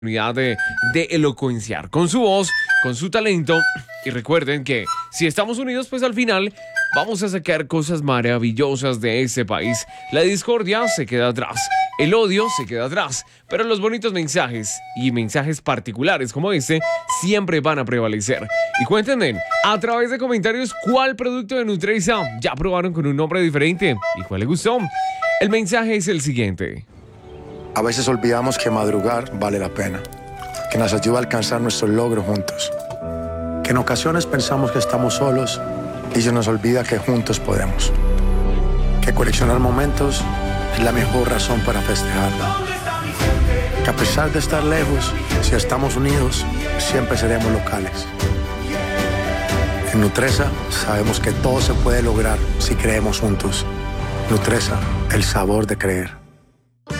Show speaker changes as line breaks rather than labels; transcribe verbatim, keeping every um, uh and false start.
oportunidad de, de elocuenciar con su voz, con su talento. Y recuerden que si estamos unidos, pues al final vamos a sacar cosas maravillosas de este país. La discordia se queda atrás, el odio se queda atrás, pero los bonitos mensajes y mensajes particulares como este siempre van a prevalecer. Y cuéntenme a través de comentarios cuál producto de Nutresa ya probaron con un nombre diferente y cuál les gustó. El mensaje es el siguiente.
A veces olvidamos que madrugar vale la pena, que nos ayuda a alcanzar nuestros logros juntos, que en ocasiones pensamos que estamos solos y se nos olvida que juntos podemos, que coleccionar momentos es la mejor razón para festejar, que a pesar de estar lejos, si estamos unidos, siempre seremos locales. En Nutresa sabemos que todo se puede lograr si creemos juntos. Nutresa, el sabor de creer.